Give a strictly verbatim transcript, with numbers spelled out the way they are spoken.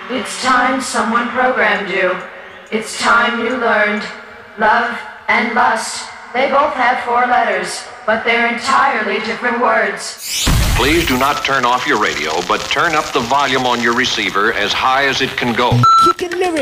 It's time someone programmed you. It's time you learned. Love and lust, they both have four letters, but they're entirely different words. Please do not turn off your radio, but turn up the volume on your receiver as high as it can go. Kicking lyrics.